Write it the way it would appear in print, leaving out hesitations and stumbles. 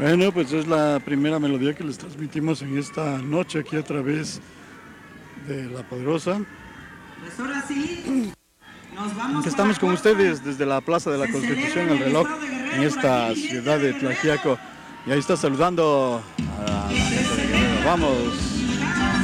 Bueno, pues es la primera melodía que les transmitimos en esta noche aquí a través de La Poderosa. Pues ahora sí, nos vamos. Estamos con ustedes desde la Plaza de la Constitución, el reloj, en esta ciudad de Tlaxiaco. Y ahí está saludando a la gente de Guerrero. Vamos.